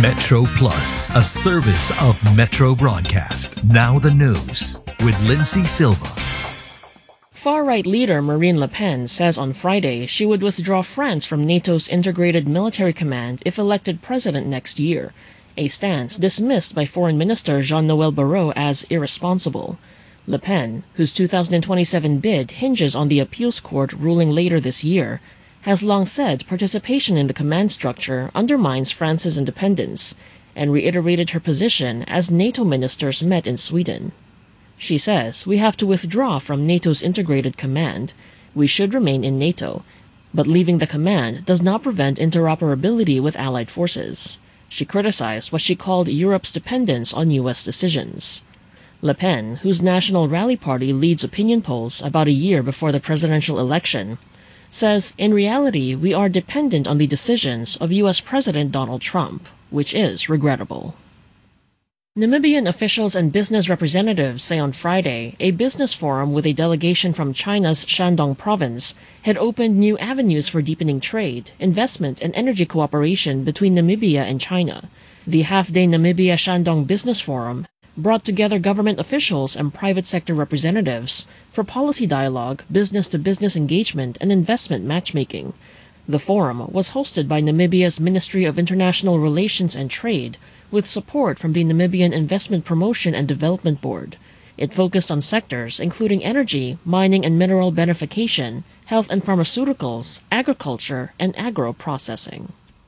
Metro Plus, a service of Metro Broadcast. Now the news with Lindsay Silva. Far-right leader Marine Le Pen says on Friday she would withdraw France from NATO's integrated military command if elected president next year, a stance dismissed by Foreign Minister Jean-Noël Barrot as irresponsible. Le Pen, whose 2027 bid hinges on the appeals court ruling later this year, has long said participation in the command structure undermines France's independence, and reiterated her position as NATO ministers met in Sweden. She says, "We have to withdraw from NATO's integrated command. We should remain in NATO, but leaving the command does not prevent interoperability with allied forces." She criticized what she called Europe's dependence on U.S. decisions. Le Pen, whose National Rally Party leads opinion polls about a year before the presidential election, says, "In reality, we are dependent on the decisions of U.S. President Donald Trump, which is regrettable." Namibian officials and business representatives say on Friday a business forum with a delegation from China's Shandong province had opened new avenues for deepening trade, investment, and energy cooperation between Namibia and China. The half-day Namibia Shandong Business Forum brought together government officials and private sector representatives for policy dialogue, business-to-business engagement, and investment matchmaking. The forum was hosted by Namibia's Ministry of International Relations and Trade, with support from the Namibian Investment Promotion and Development Board. It focused on sectors including energy, mining and mineral beneficiation, health and pharmaceuticals, agriculture, and agro-processing.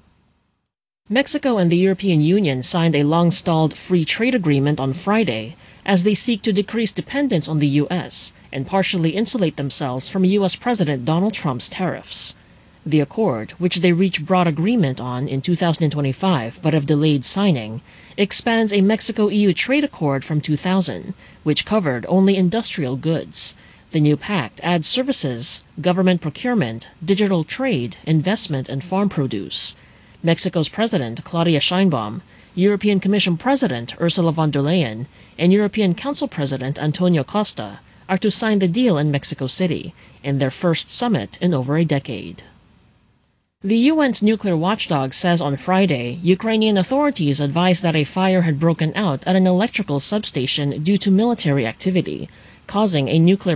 Mexico and the European Union signed a long-stalled free trade agreement on Friday as they seek to decrease dependence on the U.S. and partially insulate themselves from U.S. President Donald Trump's tariffs. The accord, which they reached broad agreement on in 2025 but have delayed signing, expands a Mexico-EU trade accord from 2000, which covered only industrial goods. The new pact adds services, government procurement, digital trade, investment, and farm produce. Mexico's President Claudia Sheinbaum, European Commission President Ursula von der Leyen, and European Council President Antonio Costa are to sign the deal in Mexico City, in their first summit in over a decade. The UN's nuclear watchdog says on Friday Ukrainian authorities advised that a fire had broken out at an electrical substation due to military activity, causing a nuclear